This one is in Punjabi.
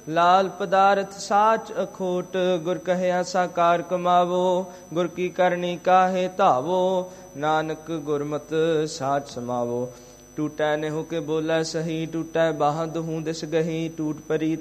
ਲਾਲ ਪਦਾਰਥ ਸਾਚ ਅਖੋਟ, ਗੁਰ ਕਹਿਆ ਸਾਕਾਰ ਕਮਾਵੋ। ਗੁਰ ਕੀ ਕਰਨੀ ਕਾਹੇ ਧਾਵੋ, ਨਾਨਕ ਗੁਰਮਤਿ ਸਾਚ ਸਮਾਵੋ। ਟੂਟੈ ਨਿਹੁ ਕੇ ਬੋਲੇ ਸਹੀ, ਟੂਟੈ ਬਾਹ ਦਹੂੰ ਦਿਸ ਗਹੀ। ਟੂਟ ਪਰੀ